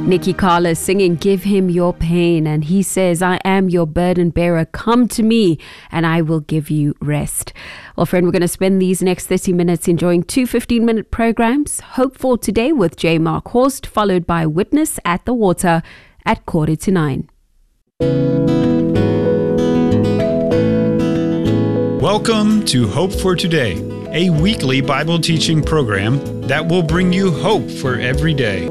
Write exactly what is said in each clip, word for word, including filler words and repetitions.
Nikki Carla singing Give Him Your Pain, and he says, I am your burden bearer. Come to me and I will give you rest. Well, friend, we're going to spend these next thirty minutes enjoying two fifteen-minute programs. Hope for Today with J. Mark Horst, followed by Witness at the Water at quarter to nine. Welcome to Hope for Today, a weekly Bible teaching program that will bring you hope for every day.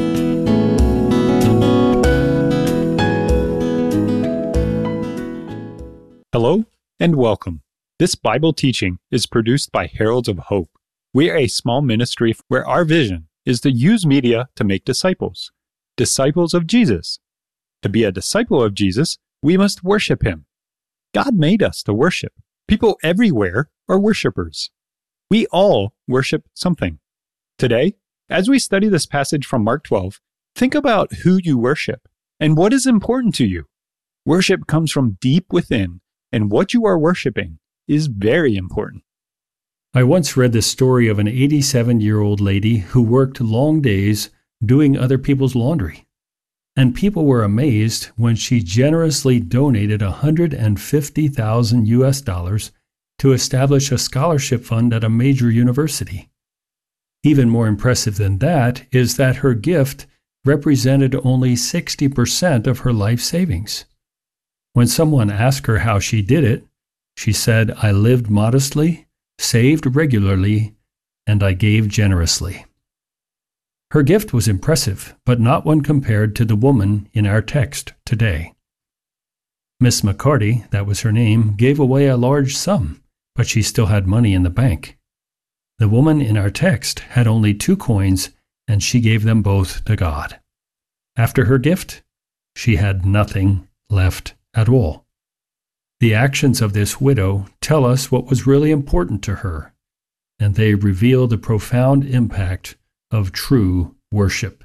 Hello and welcome. This Bible teaching is produced by Heralds of Hope. We are a small ministry where our vision is to use media to make disciples, disciples of Jesus. To be a disciple of Jesus, we must worship Him. God made us to worship. People everywhere are worshipers. We all worship something. Today, as we study this passage from Mark twelve, think about who you worship and what is important to you. Worship comes from deep within, and what you are worshiping is very important. I once read the story of an eighty-seven-year-old lady who worked long days doing other people's laundry. And people were amazed when she generously donated one hundred fifty thousand U S dollars to establish a scholarship fund at a major university. Even more impressive than that is that her gift represented only sixty percent of her life savings. When someone asked her how she did it, she said, I lived modestly, saved regularly, and I gave generously. Her gift was impressive, but not when compared to the woman in our text today. Miss McCarty, that was her name, gave away a large sum, but she still had money in the bank. The woman in our text had only two coins, and she gave them both to God. After her gift, she had nothing left at all. The actions of this widow tell us what was really important to her, and they reveal the profound impact of true worship.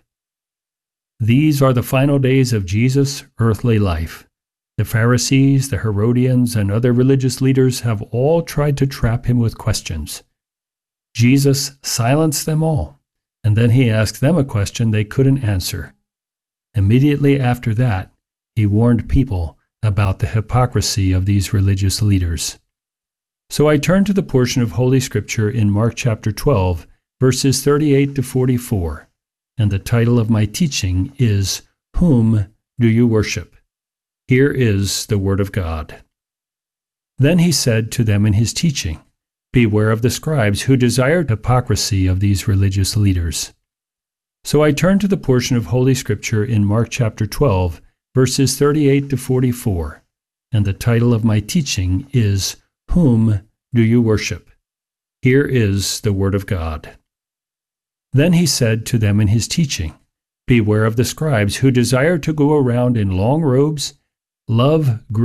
These are the final days of Jesus' earthly life. The Pharisees, the Herodians, and other religious leaders have all tried to trap him with questions. Jesus silenced them all, and then he asked them a question they couldn't answer. Immediately after that, he warned people about the hypocrisy of these religious leaders. So I turn to the portion of Holy Scripture in Mark chapter twelve, verses thirty-eight to forty-four, and the title of my teaching is, Whom Do You Worship? Here is the Word of God. Then he said to them in his teaching, Beware of the scribes who desire hypocrisy of these religious leaders. So I turn to the portion of Holy Scripture in Mark chapter twelve, verses thirty-eight to forty-four, and the title of my teaching is, Whom Do You Worship? Here is the Word of God. Then he said to them in his teaching, Beware of the scribes who desire to go around in long robes, love